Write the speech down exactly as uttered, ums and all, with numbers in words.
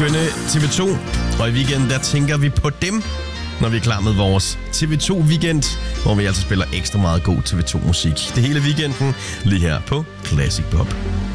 skønne T V to. Og i weekenden, der tænker vi på dem, når vi er klar med vores T V to Weekend, hvor vi altså spiller ekstra meget god T V to musik. Det hele weekenden lige her på Classic Pop.